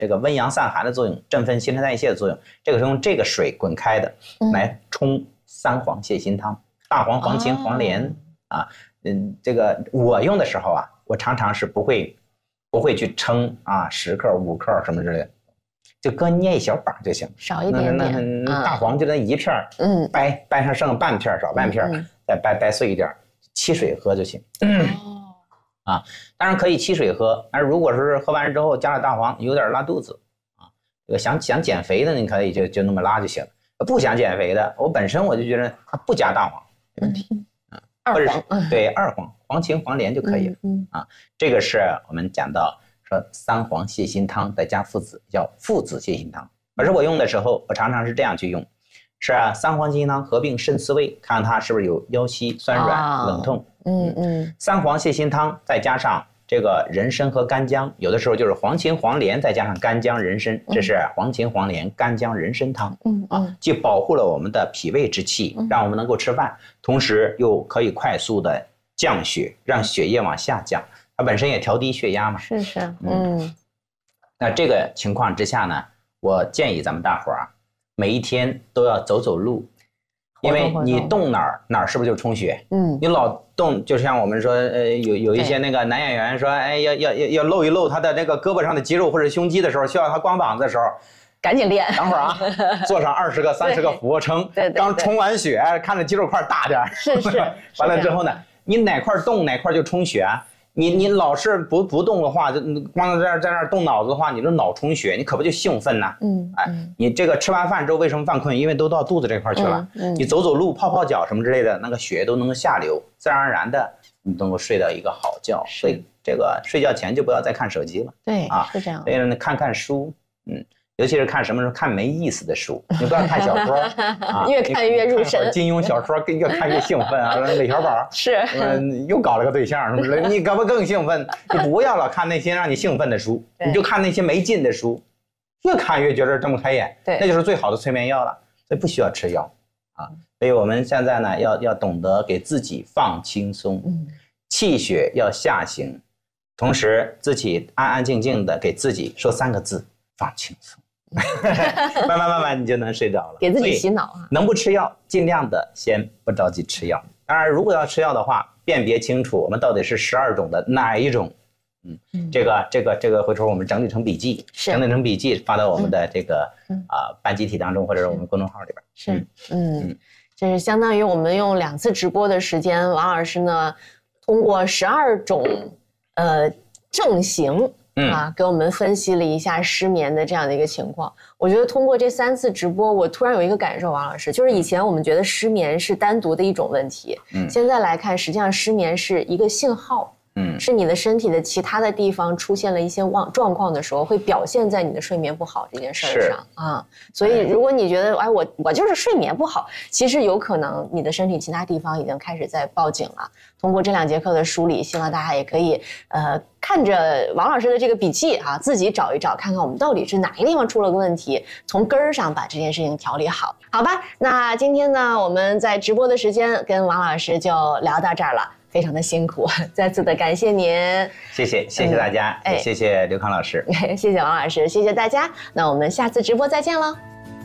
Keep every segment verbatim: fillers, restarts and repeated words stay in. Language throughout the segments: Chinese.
这个温阳散寒的作用，振奋新陈代谢的作用。这个是用这个水滚开的来冲三黄泻心汤，大黄、黄芩、黄连、哦、啊，嗯，这个我用的时候啊，我常常是不会不会去称啊十克、五克什么之类的，就搁捏一小把就行， 少一点点。 那大黄就那一片，嗯，掰掰上剩半片，少半片，嗯、再掰掰碎一点，沏水喝就行。嗯、哦。啊，当然可以沏水喝，但是如果是喝完之后加了大黄，有点拉肚子啊，这个想想减肥的，你可以就就那么拉就行了。不想减肥的，我本身我就觉得它不加大黄没问题。嗯， 二黄对二黄、黄芩、黄连就可以了。嗯啊，这个是我们讲到说三黄泻心汤再加附子，叫附子泻心汤。可是我用的时候，我常常是这样去用。是啊，三黄泻心汤合并肾四味，看看它是不是有腰膝酸软、哦、冷痛。嗯嗯，三黄泻心汤再加上这个人参和干姜，有的时候就是黄芩、黄连再加上干姜、人参，这是黄芩、黄连、干姜、人参汤。嗯啊，既保护了我们的脾胃之气，让我们能够吃饭，同时又可以快速的降血，让血液往下降。它本身也调低血压嘛。 是是，嗯。嗯那这个情况之下呢，我建议咱们大伙儿啊。每一天都要走走路，因为你动哪儿哪儿是不是就充血？嗯，你老动，就像我们说，呃，有有一些那个男演员说，哎，要要要要露一露他的那个胳膊上的肌肉或者胸肌的时候，需要他光膀子的时候， 赶紧练。 等会儿啊，做上二十个、三十个俯卧撑， 对对， 刚充完血，看着肌肉块大点， 是是。 完了之后呢，你哪块动哪块就充血。你你老是不不动的话，就光在在那儿动脑子的话，你这脑充血，你可不就兴奋呐？嗯，哎，你这个吃完饭之后为什么犯困？因为都到肚子这块去了。嗯，嗯你走走路、泡泡脚什么之类的，那个血都能够下流，自然而然的你能够睡到一个好觉。所以这个睡觉前就不要再看手机了。 对，啊，是这样。 所以呢，看看书，嗯。尤其是看什么时候看没意思的书，你不要看小说啊，越看越入神。 金庸小说越看越兴奋啊，韦小宝是， 嗯，又搞了个对象什么之类的，你可不更兴奋？你不要老看那些让你兴奋的书，你就看那些没劲的书，越看越觉得睁不开眼， 对， 那就是最好的催眠药了。所以不需要吃药啊。所以我们现在呢，要要懂得给自己放轻松，嗯，气血要下行，同时自己安安静静的给自己说三个字：放轻松。慢慢慢慢你就能睡着了， 给自己洗脑啊！ 能不吃药，尽量的先不着急吃药。当然，如果要吃药的话，辨别清楚我们到底是十二种的哪一种。嗯，嗯这个这个这个，回头我们整理成笔记，整理成笔记发到我们的这个啊、嗯呃、班集体当中，或者是我们公众号里边。 是，嗯嗯，这是相当于我们用两次直播的时间，王老师呢通过十二种呃症型。嗯啊，给我们分析了一下失眠的这样的一个情况。我觉得通过这三次直播，我突然有一个感受，王老师，就是以前我们觉得失眠是单独的一种问题，嗯，现在来看，实际上失眠是一个信号，嗯，是你的身体的其他的地方出现了一些状况的时候，会表现在你的睡眠不好这件事儿上啊。所以，如果你觉得，哎，我我就是睡眠不好，其实有可能你的身体其他地方已经开始在报警了。通过这两节课的梳理，希望大家也可以呃看着王老师的这个笔记啊，自己找一找，看看我们到底是哪个地方出了个问题，从根儿上把这件事情调理好，好吧？那今天呢，我们在直播的时间跟王老师就聊到这儿了，非常的辛苦，再次的感谢您， 谢谢谢谢大家，嗯、谢谢刘康老师， 谢谢王老师，谢谢大家，那我们下次直播再见喽。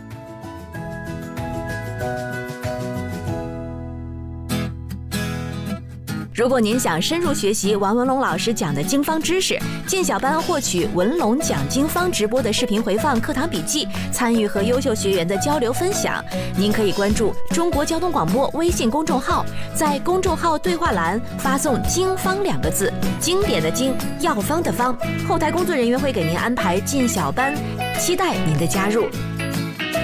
如果您想深入学习王文龙老师讲的经方知识，进小班获取文龙讲经方直播的视频回放、课堂笔记，参与和优秀学员的交流分享，您可以关注中国交通广播微信公众号，在公众号对话栏发送“经方”两个字，经典的经，药方的方，后台工作人员会给您安排进小班，期待您的加入。